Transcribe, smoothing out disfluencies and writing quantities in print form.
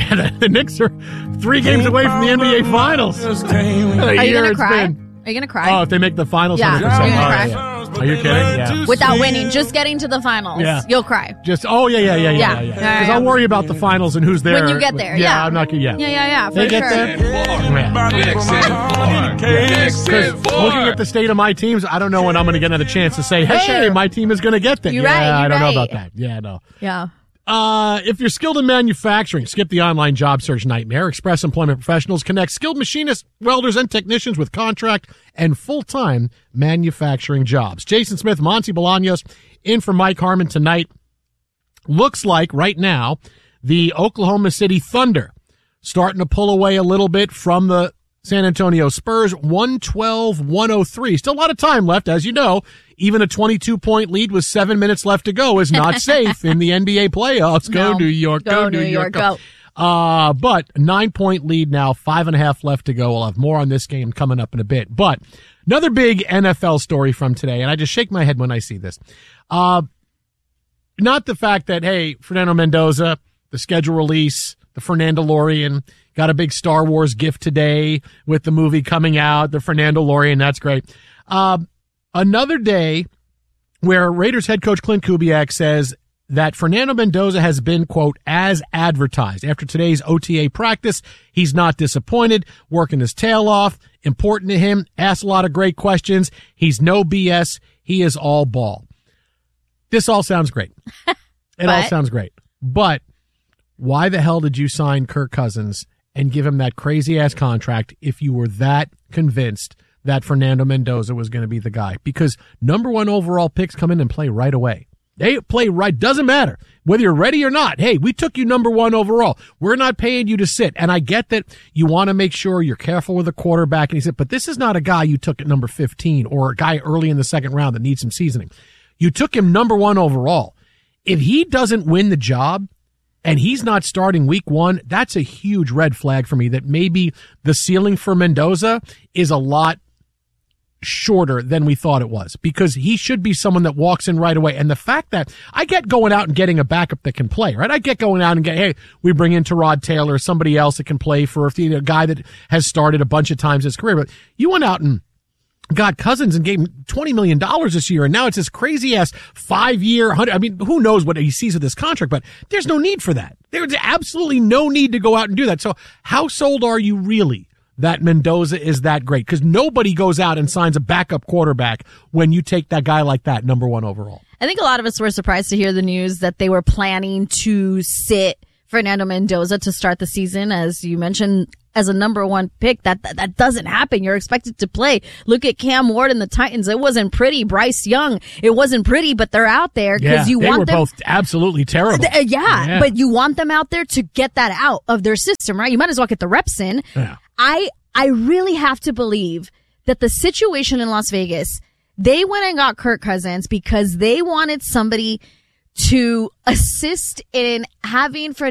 Yeah, the Knicks are 3 games away from the NBA Finals. Are you going to cry? Are you going to cry? Oh, if they make the finals, yeah. 100%. Are you going to cry? Yeah. Are you kidding? Yeah. Without winning, just getting to the finals, you'll cry. Yeah. Because I'll worry about the finals and who's there. When you get there, I'm not going to, Yeah, for they sure. get there? Because looking at the state of my teams, I don't know when I'm going to get another chance to say, hey, my team is going to get there. You're right. I don't know about that. Yeah, no. Yeah. If you're skilled in manufacturing, skip the online job search nightmare. Express Employment Professionals connect skilled machinists, welders, and technicians with contract and full-time manufacturing jobs. Jason Smith, Monty Bolaños in for Mike Harmon tonight. Looks like right now the Oklahoma City Thunder starting to pull away a little bit from the San Antonio Spurs, 112-103. Still a lot of time left, as you know. Even a 22-point lead with 7 minutes left to go is not safe in the NBA playoffs. Go New York, go New York, go. But 9-point lead now, 5.5 left to go. We'll have more on this game coming up in a bit. But another big NFL story from today, and I just shake my head when I see this. Not the fact that, hey, Fernando Mendoza, the schedule release, the Fernando Lorian, got a big Star Wars gift today with the movie coming out, the Fernando Lorian, that's great. Another day where Raiders head coach Clint Kubiak says that Fernando Mendoza has been, quote, as advertised. After today's OTA practice, he's not disappointed, working his tail off, important to him, asks a lot of great questions. He's no BS. He is all ball. This all sounds great. All sounds great. But why the hell did you sign Kirk Cousins and give him that crazy-ass contract if you were that convinced that Fernando Mendoza was going to be the guy? Because number 1 overall picks come in and play right away. They play right. Doesn't matter whether you're ready or not. Hey, we took you number 1 overall. We're not paying you to sit. And I get that you want to make sure you're careful with the quarterback. And he said, but this is not a guy you took at number 15 or a guy early in the second round that needs some seasoning. You took him number 1 overall. If he doesn't win the job and he's not starting week 1, that's a huge red flag for me that maybe the ceiling for Mendoza is a lot shorter than we thought it was, because he should be someone that walks in right away. And the fact that I get going out and getting a backup that can play, right? I get going out and get, hey, we bring in Tyrod Taylor, somebody else that can play for a guy that has started a bunch of times in his career. But you went out and got Cousins and gave him $20 million this year. And now it's this crazy ass 5-year, I mean, who knows what he sees with this contract, but there's no need for that. There's absolutely no need to go out and do that. So how sold are you really that Mendoza is that great? Because nobody goes out and signs a backup quarterback when you take that guy like that, number 1 overall. I think a lot of us were surprised to hear the news that they were planning to sit Fernando Mendoza to start the season, as you mentioned, as a number 1 pick. That doesn't happen. You're expected to play. Look at Cam Ward and the Titans. It wasn't pretty. Bryce Young, it wasn't pretty, but they're out there because you want them. They were both absolutely terrible. Yeah, but you want them out there to get that out of their system, right? You might as well get the reps in. Yeah. I really have to believe that the situation in Las Vegas, they went and got Kirk Cousins because they wanted somebody to assist in having